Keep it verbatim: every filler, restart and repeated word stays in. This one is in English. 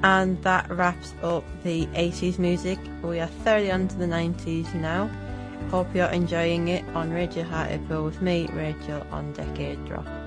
And that wraps up the eighties music. We are thoroughly onto the nineties now. Hope you're enjoying it on Radio Heart April with me, Rachel, on Decade Drop.